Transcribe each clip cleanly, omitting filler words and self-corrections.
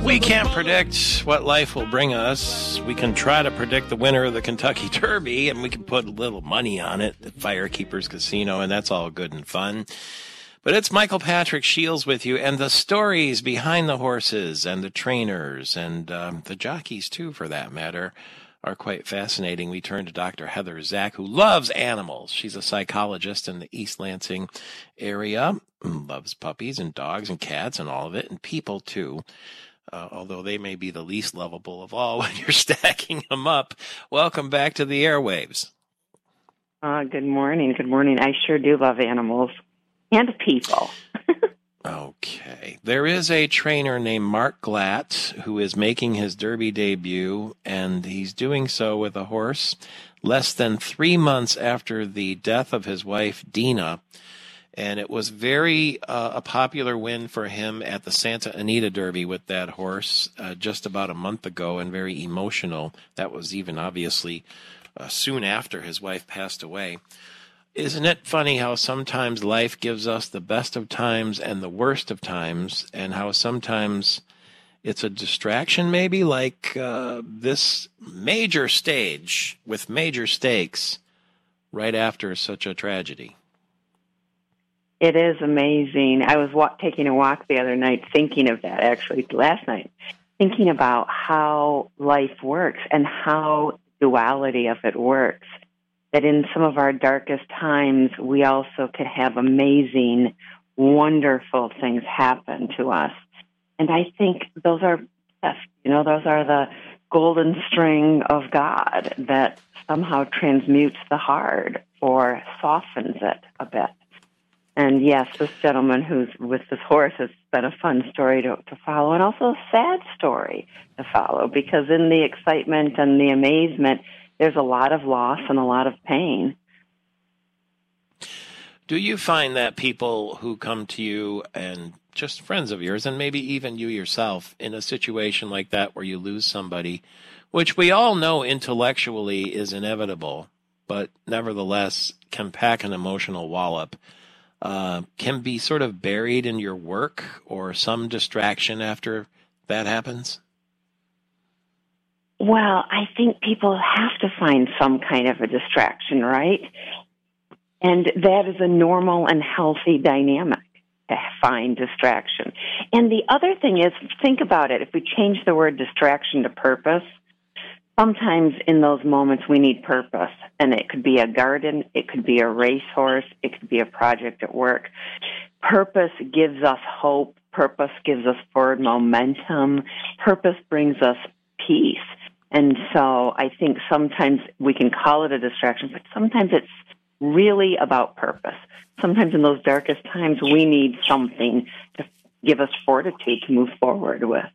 We can't predict what life will bring us. We can try to predict the winner of the Kentucky Derby, and we can put a little money on it at Firekeepers Casino, and that's all good and fun. But it's Michael Patrick Shields with you, and the stories behind the horses and the trainers and the jockeys, too, for that matter, are quite fascinating. We turn to Dr. Heather Zak, who loves animals. She's a psychologist in the East Lansing area, loves puppies and dogs and cats and all of it, and people, too. Although they may be the least lovable of all when you're stacking them up. Welcome back to the airwaves. Good morning. Good morning. I sure do love animals and people. Okay. There is a trainer named Mark Glatt who is making his Derby debut, and he's doing so with a horse less than 3 months after the death of his wife, Dina. And it was very a popular win for him at the Santa Anita Derby with that horse just about a month ago, and very emotional. That was even obviously soon after his wife passed away. Isn't it funny how sometimes life gives us the best of times and the worst of times, and how sometimes it's a distraction maybe, like this major stage with major stakes right after such a tragedy? It is amazing. I was taking a walk the other night thinking of that, actually, last night, thinking about how life works and how duality of it works. That in some of our darkest times, we also could have amazing, wonderful things happen to us. And I think those are the golden string of God that somehow transmutes the hard or softens it a bit. And yes, this gentleman who's with this horse has been a fun story to follow, and also a sad story to follow, because in the excitement and the amazement, there's a lot of loss and a lot of pain. Do you find that people who come to you, and just friends of yours, and maybe even you yourself, in a situation like that where you lose somebody, which we all know intellectually is inevitable, but nevertheless can pack an emotional wallop, can be sort of buried in your work or some distraction after that happens? Well, I think people have to find some kind of a distraction, right? And that is a normal and healthy dynamic, to find distraction. And the other thing is, think about it. If we change the word distraction to purpose, sometimes in those moments we need purpose. And it could be a garden, it could be a racehorse, it could be a project at work. Purpose gives us hope. Purpose gives us forward momentum. Purpose brings us peace. And so I think sometimes we can call it a distraction, but sometimes it's really about purpose. Sometimes in those darkest times, we need something to give us fortitude to move forward with.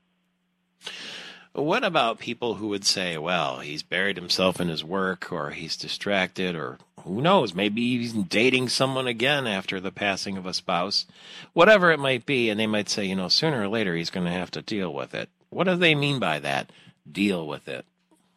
What about people who would say, well, he's buried himself in his work, or he's distracted, or who knows, maybe he's dating someone again after the passing of a spouse, whatever it might be, and they might say, sooner or later he's going to have to deal with it. What do they mean by that? Deal with it?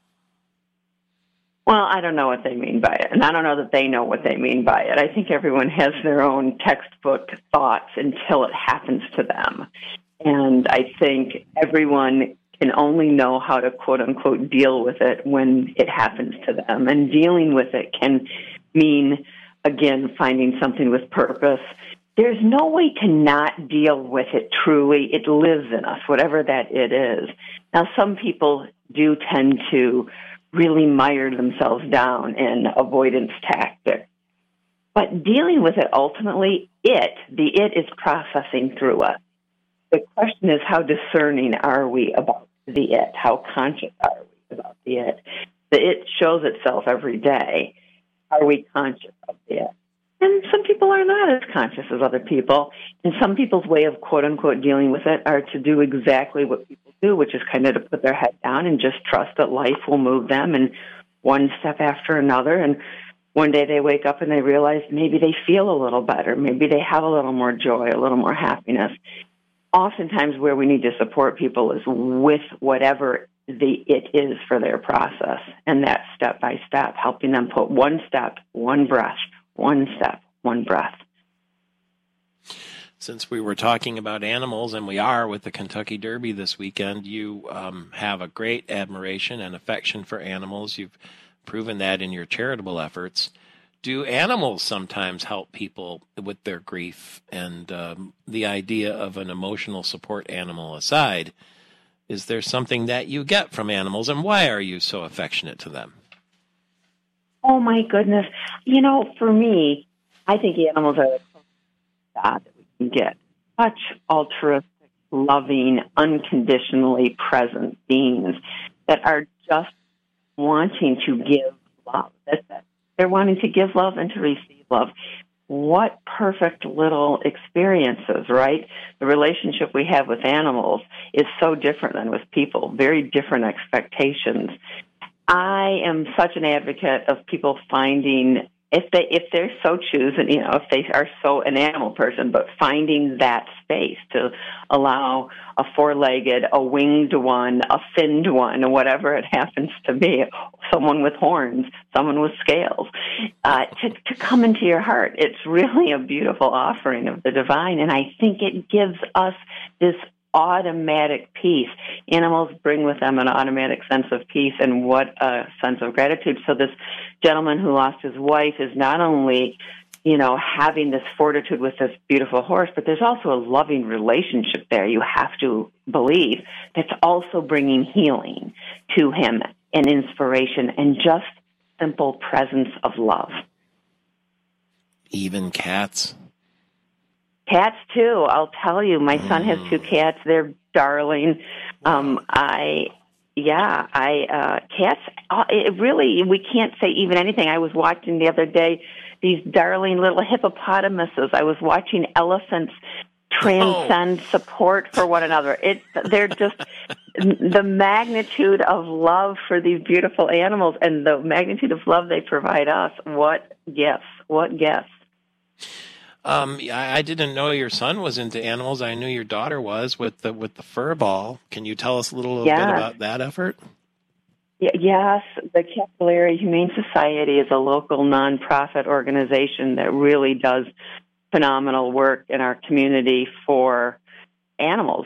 Well, I don't know what they mean by it, and I don't know that they know what they mean by it. I think everyone has their own textbook thoughts until it happens to them. And I think everyone can only know how to, quote-unquote, deal with it when it happens to them. And dealing with it can mean, again, finding something with purpose. There's no way to not deal with it truly. It lives in us, whatever that it is. Now, some people do tend to really mire themselves down in avoidance tactics. But dealing with it, ultimately, the it is processing through us. The question is, how discerning are we about the it? How conscious are we about the it? The it shows itself every day. Are we conscious of the it? And some people are not as conscious as other people. And some people's way of, quote-unquote, dealing with it are to do exactly what people do, which is kind of to put their head down and just trust that life will move them and one step after another. And one day they wake up and they realize maybe they feel a little better. Maybe they have a little more joy, a little more happiness. Oftentimes where we need to support people is with whatever it is for their process. And that's step by step, helping them put one step, one breath, one step, one breath. Since we were talking about animals, and we are with the Kentucky Derby this weekend, you have a great admiration and affection for animals. You've proven that in your charitable efforts. Do animals sometimes help people with their grief? And the idea of an emotional support animal aside, is there something that you get from animals, and why are you so affectionate to them? Oh, my goodness. For me, I think animals are the God that we can get. Such altruistic, loving, unconditionally present beings that are just wanting to give love. That's it. They're wanting to give love and to receive love. What perfect little experiences, right? The relationship we have with animals is so different than with people, very different expectations. I am such an advocate of people finding, if they're so choosing, if they are so an animal person, but finding that space to allow a four-legged, a winged one, a finned one, whatever it happens to be, someone with horns, someone with scales, to come into your heart. It's really a beautiful offering of the divine, and I think it gives us this automatic peace. Animals bring with them an automatic sense of peace, and what a sense of gratitude. So this gentleman who lost his wife is not only, having this fortitude with this beautiful horse, but there's also a loving relationship there. You have to believe that's also bringing healing to him and inspiration and just simple presence of love. Even cats? Cats, too. I'll tell you, my son has two cats. They're darling. Cats, we can't say even anything. I was watching the other day these darling little hippopotamuses. I was watching elephants transcend support for one another. They're just the magnitude of love for these beautiful animals and the magnitude of love they provide us. What gifts. I didn't know your son was into animals. I knew your daughter was with the fur ball. Can you tell us a little bit about that effort? Yes, the Capillary Humane Society is a local nonprofit organization that really does phenomenal work in our community for animals.